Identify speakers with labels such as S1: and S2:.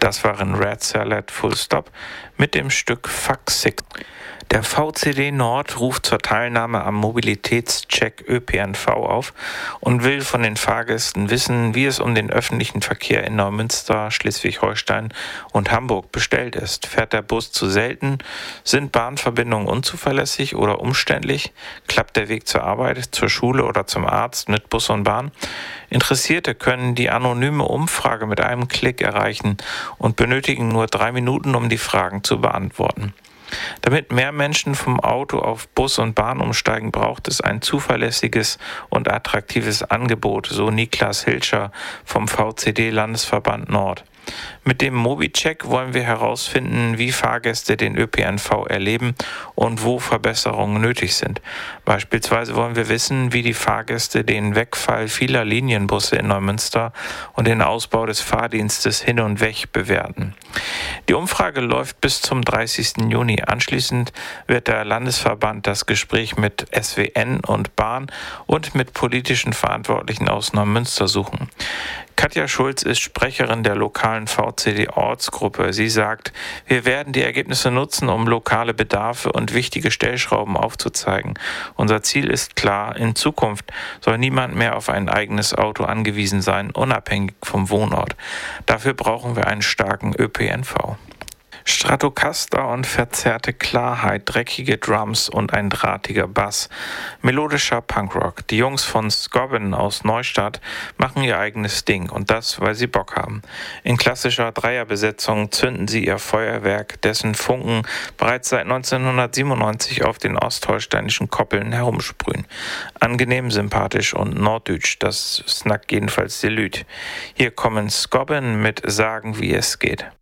S1: Das waren Red Salad Full Stop mit dem Stück Fuck Sick. Der VCD Nord ruft zur Teilnahme am Mobilitätscheck ÖPNV auf und will von den Fahrgästen wissen, wie es um den öffentlichen Verkehr in Neumünster, Schleswig-Holstein und Hamburg bestellt ist. Fährt der Bus zu selten? Sind Bahnverbindungen unzuverlässig oder umständlich? Klappt der Weg zur Arbeit, zur Schule oder zum Arzt mit Bus und Bahn? Interessierte können die anonyme Umfrage mit einem Klick erreichen und benötigen nur 3 Minuten, um die Fragen zu beantworten. Damit mehr Menschen vom Auto auf Bus und Bahn umsteigen, braucht es ein zuverlässiges und attraktives Angebot, so Niklas Hilscher vom VCD Landesverband Nord. Mit dem Mobi-Check wollen wir herausfinden, wie Fahrgäste den ÖPNV erleben und wo Verbesserungen nötig sind. Beispielsweise wollen wir wissen, wie die Fahrgäste den Wegfall vieler Linienbusse in Neumünster und den Ausbau des Fahrdienstes Hin und Weg bewerten. Die Umfrage läuft bis zum 30. Juni. Anschließend wird der Landesverband das Gespräch mit SWN und Bahn und mit politischen Verantwortlichen aus Neumünster suchen. Katja Schulz ist Sprecherin der lokalen VCD-Ortsgruppe. Sie sagt, wir werden die Ergebnisse nutzen, um lokale Bedarfe und wichtige Stellschrauben aufzuzeigen. Unser Ziel ist klar, in Zukunft soll niemand mehr auf ein eigenes Auto angewiesen sein, unabhängig vom Wohnort. Dafür brauchen wir einen starken ÖPNV. Stratocaster und verzerrte Klarheit, dreckige Drums und ein drahtiger Bass. Melodischer Punkrock. Die Jungs von Scobbin aus Neustadt machen ihr eigenes Ding und das, weil sie Bock haben. In klassischer Dreierbesetzung zünden sie ihr Feuerwerk, dessen Funken bereits seit 1997 auf den ostholsteinischen Koppeln herumsprühen. Angenehm, sympathisch und norddeutsch, das snackt jedenfalls die Lüd. Hier kommen Scobbin mit Sagen, wie es geht.